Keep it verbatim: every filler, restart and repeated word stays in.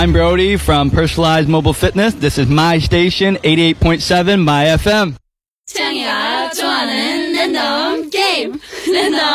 I'm Brody from Personalized Mobile Fitness. This is my station, eighty-eight point seven My 에프 엠. 창이가 좋아하는 랜덤 게임 랜덤